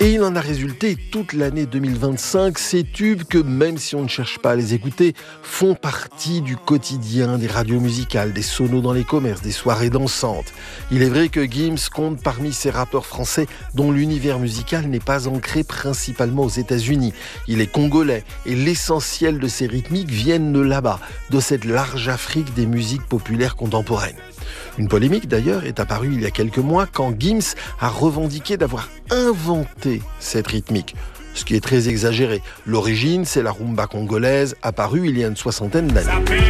Et il en a résulté toute l'année 2025 ces tubes que, même si on ne cherche pas à les écouter, font partie du quotidien des radios musicales, des sonos dans les commerces, des soirées dansantes. Il est vrai que Gims compte parmi ces rappeurs français dont l'univers musical n'est pas ancré principalement aux États-Unis. Il est congolais et l'essentiel de ses rythmiques viennent de là-bas, de cette large Afrique des musiques populaires contemporaines. Une polémique d'ailleurs est apparue il y a quelques mois quand Gims a revendiqué d'avoir inventé cette rythmique, ce qui est très exagéré. L'origine, c'est la rumba congolaise apparue il y a une 60aine d'années.